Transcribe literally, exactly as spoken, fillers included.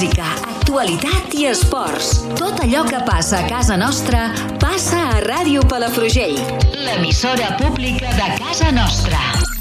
música, actualitat i esports. Tot allò que passa a casa nostra passa a Ràdio Palafrugell, l'emissora pública de casa nostra.